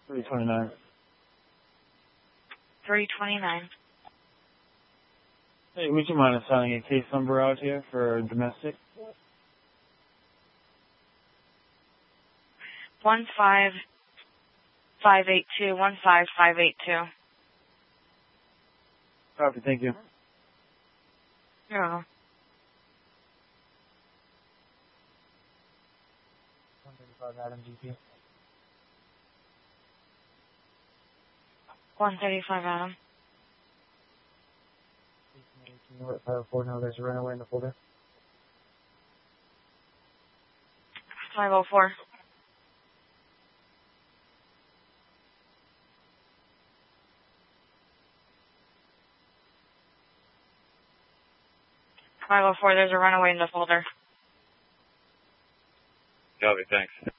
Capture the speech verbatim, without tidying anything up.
three twenty-nine. three twenty-nine. Hey, would you mind assigning a case number out here for domestic? One five five eight two. One five five eight two. Copy, thank you. You're welcome. one thirty-five Adam G P. one thirty-five Adam. Can you let five oh four know there's a runaway in the folder? five oh four. five oh four, there's a runaway in the folder. Copy, thanks.